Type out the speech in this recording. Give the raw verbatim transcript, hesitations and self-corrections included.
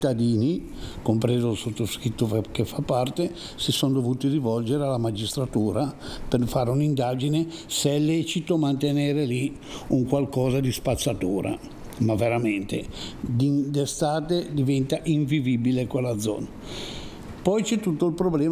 cittadini, compreso il sottoscritto che fa parte, si sono dovuti rivolgere alla magistratura per fare un'indagine se è lecito mantenere lì un qualcosa di spazzatura. Ma veramente, d'estate diventa invivibile quella zona. Poi c'è tutto il problema